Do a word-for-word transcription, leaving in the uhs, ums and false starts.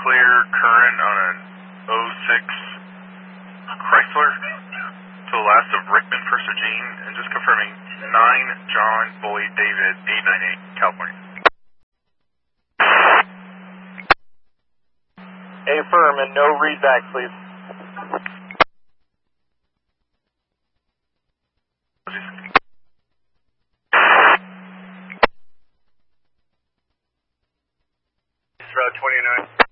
clear current on an oh six Chrysler to the last of Rickman First Eugene, and just confirming nine John Boyd David eight nine eight California. Affirm and no readback, please. Route twenty-nine.